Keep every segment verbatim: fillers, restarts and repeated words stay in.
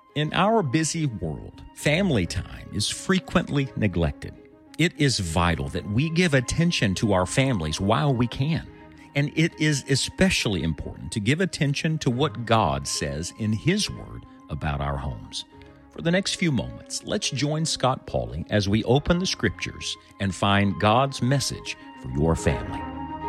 In our busy world, family time is frequently neglected. It is vital that we give attention to our families while we can. And it is especially important to give attention to what God says in His Word about our homes. For the next few moments, let's join Scott Pauley as we open the Scriptures and find God's message for your family.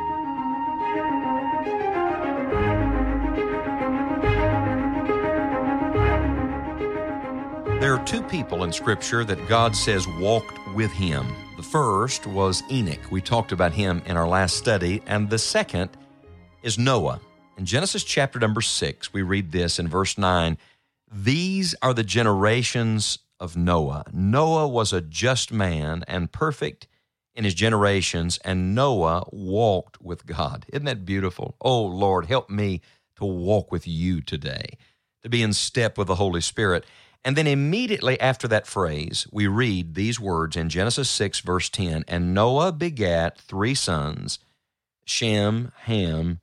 There are two people in Scripture that God says walked with Him. The first was Enoch. We talked about him in our last study. And the second is Noah. In Genesis chapter number six, we read this in verse nine. These are the generations of Noah. Noah was a just man and perfect in his generations, and Noah walked with God. Isn't that beautiful? Oh, Lord, help me to walk with you today, to be in step with the Holy Spirit. And then immediately after that phrase, we read these words in Genesis six, verse ten, and Noah begat three sons, Shem, Ham,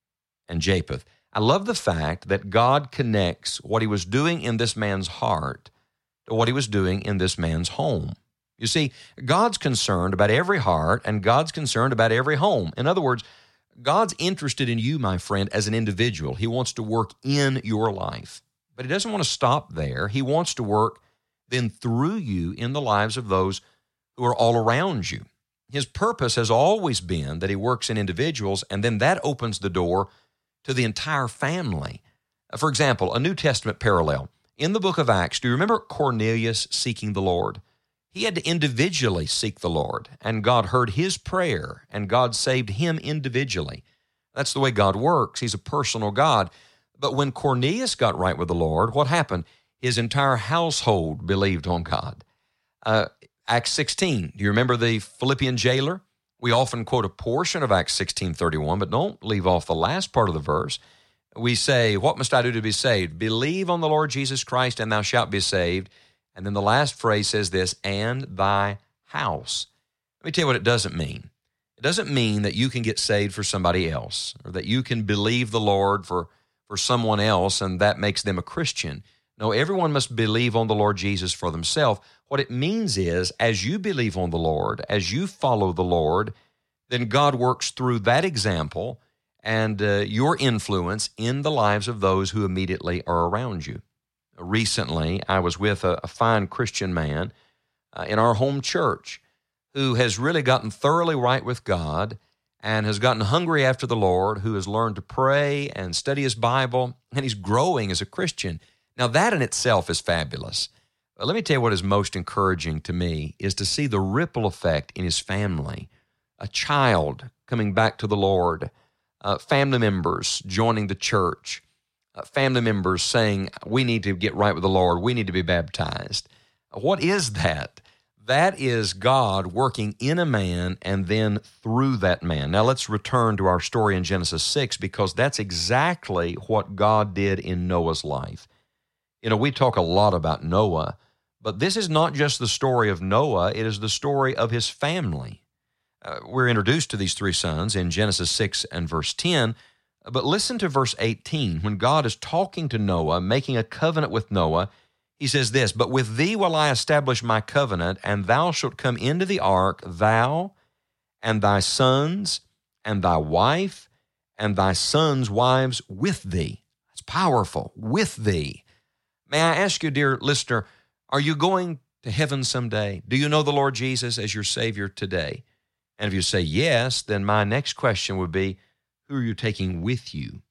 and Japheth. I love the fact that God connects what He was doing in this man's heart to what He was doing in this man's home. You see, God's concerned about every heart, and God's concerned about every home. In other words, God's interested in you, my friend, as an individual. He wants to work in your life. But He doesn't want to stop there. He wants to work then through you in the lives of those who are all around you. His purpose has always been that He works in individuals, and then that opens the door to the entire family. For example, a New Testament parallel. In the book of Acts, do you remember Cornelius seeking the Lord? He had to individually seek the Lord, and God heard his prayer, and God saved him individually. That's the way God works. He's a personal God. But when Cornelius got right with the Lord, what happened? His entire household believed on God. Uh, Acts sixteen, do you remember the Philippian jailer? We often quote a portion of Acts sixteen thirty-one, but don't leave off the last part of the verse. We say, what must I do to be saved? Believe on the Lord Jesus Christ, and thou shalt be saved. And then the last phrase says this, and thy house. Let me tell you what it doesn't mean. It doesn't mean that you can get saved for somebody else, or that you can believe the Lord for for someone else, and that makes them a Christian. No, everyone must believe on the Lord Jesus for themselves. What it means is, as you believe on the Lord, as you follow the Lord, then God works through that example and uh, your influence in the lives of those who immediately are around you. Recently, I was with a, a fine Christian man uh, in our home church who has really gotten thoroughly right with God and has gotten hungry after the Lord, who has learned to pray and study his Bible, and he's growing as a Christian. Now, that in itself is fabulous. But let me tell you what is most encouraging to me is to see the ripple effect in his family. A child coming back to the Lord, uh, family members joining the church, uh, family members saying, we need to get right with the Lord, we need to be baptized. What is that? That is God working in a man and then through that man. Now let's return to our story in Genesis six, because that's exactly what God did in Noah's life. You know, we talk a lot about Noah, but this is not just the story of Noah, it is the story of his family. Uh, we're introduced to these three sons in Genesis six and verse ten, but listen to verse eighteen. When God is talking to Noah, making a covenant with Noah, He says this, but with thee will I establish my covenant, and thou shalt come into the ark, thou and thy sons and thy wife and thy sons' wives with thee. That's powerful, with thee. May I ask you, dear listener, are you going to heaven someday? Do you know the Lord Jesus as your Savior today? And if you say yes, then my next question would be, who are you taking with you?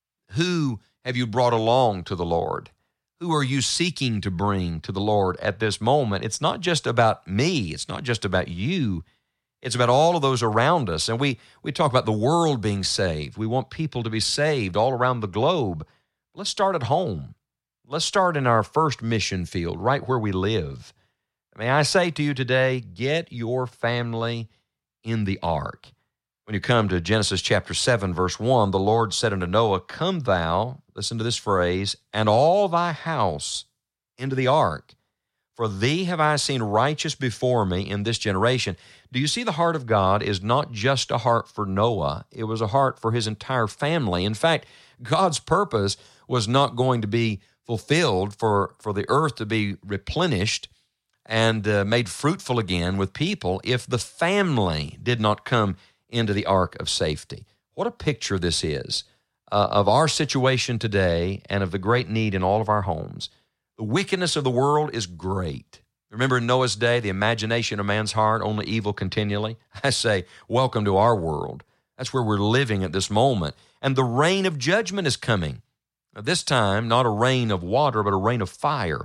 Who have you brought along to the Lord? Who are you seeking to bring to the Lord at this moment? It's not just about me. It's not just about you. It's about all of those around us. And we, we talk about the world being saved. We want people to be saved all around the globe. Let's start at home. Let's start in our first mission field, right where we live. May I say to you today, get your family in the ark. When you come to Genesis chapter seven, verse one, the Lord said unto Noah, come thou, listen to this phrase, and all thy house into the ark. For thee have I seen righteous before me in this generation. Do you see the heart of God is not just a heart for Noah. It was a heart for his entire family. In fact, God's purpose was not going to be fulfilled, for, for the earth to be replenished and uh, made fruitful again with people if the family did not come into the ark of safety. What a picture this is uh, of our situation today and of the great need in all of our homes. The wickedness of the world is great. Remember in Noah's day, the imagination of man's heart, only evil continually? I say, welcome to our world. That's where we're living at this moment. And the rain of judgment is coming. Now, this time, not a rain of water, but a rain of fire.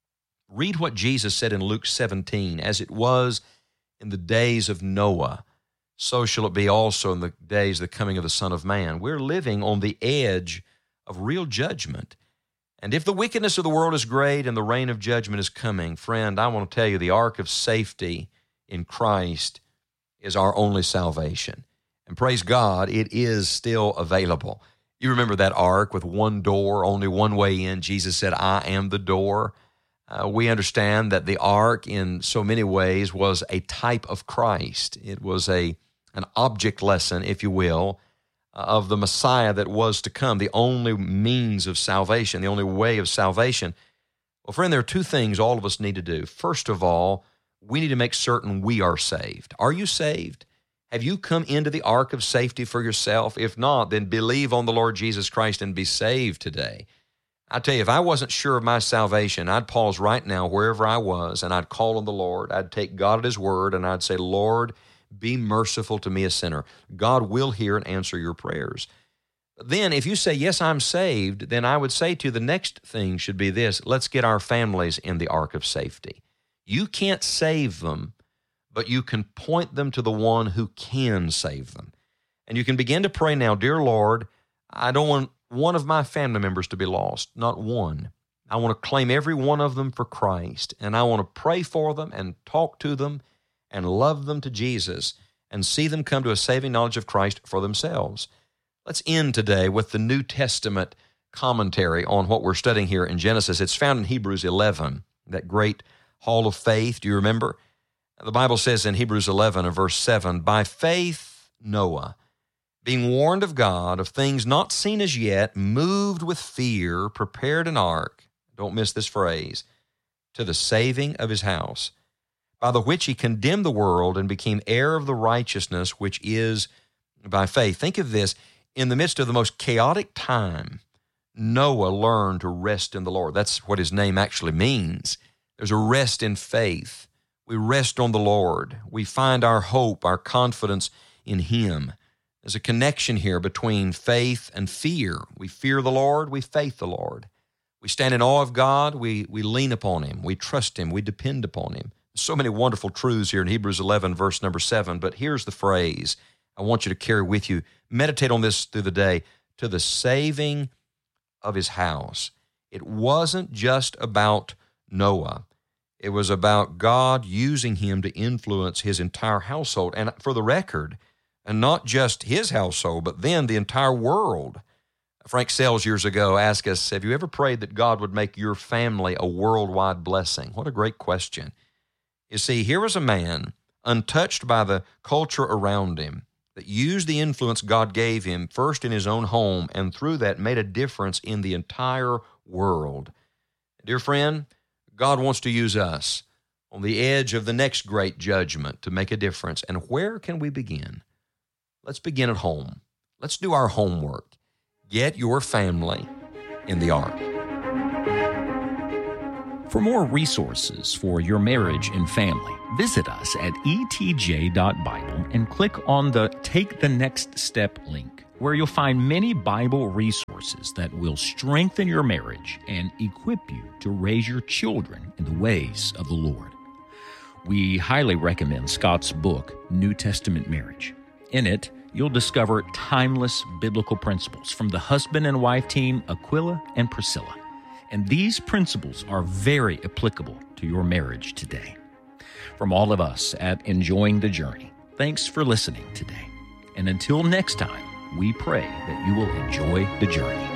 Read what Jesus said in Luke seventeen, as it was in the days of Noah, so shall it be also in the days of the coming of the Son of Man. We're living on the edge of real judgment. And if the wickedness of the world is great and the rain of judgment is coming, friend, I want to tell you the ark of safety in Christ is our only salvation. And praise God, it is still available. You remember that ark with one door, only one way in. Jesus said, I am the door. Uh, we understand that the ark in so many ways was a type of Christ. It was a an object lesson, if you will, of the Messiah that was to come, the only means of salvation, the only way of salvation. Well, friend, there are two things all of us need to do. First of all, we need to make certain we are saved. Are you saved? Have you come into the ark of safety for yourself? If not, then believe on the Lord Jesus Christ and be saved today. I tell you, if I wasn't sure of my salvation, I'd pause right now wherever I was, and I'd call on the Lord. I'd take God at His word, and I'd say, Lord, be merciful to me, a sinner. God will hear and answer your prayers. Then if you say, yes, I'm saved, then I would say to you, the next thing should be this: let's get our families in the ark of safety. You can't save them, but you can point them to the one who can save them. And you can begin to pray now, dear Lord, I don't want one of my family members to be lost, not one. I want to claim every one of them for Christ, and I want to pray for them and talk to them and love them to Jesus and see them come to a saving knowledge of Christ for themselves. Let's end today with the New Testament commentary on what we're studying here in Genesis. It's found in Hebrews eleven, that great hall of faith. Do you remember? The Bible says in Hebrews eleven and verse seven, by faith Noah, being warned of God of things not seen as yet, moved with fear, prepared an ark, don't miss this phrase, to the saving of his house, by the which he condemned the world and became heir of the righteousness which is by faith. Think of this. In the midst of the most chaotic time, Noah learned to rest in the Lord. That's what his name actually means. There's a rest in faith. We rest on the Lord. We find our hope, our confidence in Him. There's a connection here between faith and fear. We fear the Lord, we faith the Lord. We stand in awe of God, we, we lean upon Him, we trust Him, we depend upon Him. So many wonderful truths here in Hebrews eleven, verse number seven, but here's the phrase I want you to carry with you. Meditate on this through the day. To the saving of his house. It wasn't just about Noah. It was about God using him to influence his entire household. And for the record, and not just his household, but then the entire world. Frank Sells years ago asked us, have you ever prayed that God would make your family a worldwide blessing? What a great question. You see, here was a man untouched by the culture around him that used the influence God gave him first in his own home, and through that made a difference in the entire world. Dear friend, God wants to use us on the edge of the next great judgment to make a difference. And where can we begin? Let's begin at home. Let's do our homework. Get your family in the ark. For more resources for your marriage and family, visit us at e t j dot bible and click on the Take the Next Step link, where you'll find many Bible resources that will strengthen your marriage and equip you to raise your children in the ways of the Lord. We highly recommend Scott's book, New Testament Marriage. In it, you'll discover timeless biblical principles from the husband and wife team Aquila and Priscilla. And these principles are very applicable to your marriage today. From all of us at Enjoying the Journey, thanks for listening today. And until next time, we pray that you will enjoy the journey.